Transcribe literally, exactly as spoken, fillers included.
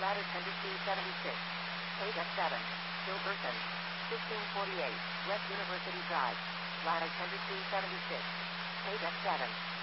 ladder tender two seventy-six. Page F seven. Gilberton. fifteen forty-eight. West University Drive. Ladder tender two seventy-six. Page F seven.